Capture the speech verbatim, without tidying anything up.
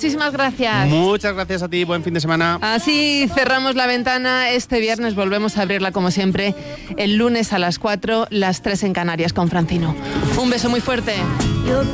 muchísimas gracias. Muchas gracias a ti, buen fin de semana. Así cerramos la ventana este viernes, volvemos a abrirla como siempre el lunes a las cuatro, las tres en Canarias con Francino. Un beso muy fuerte.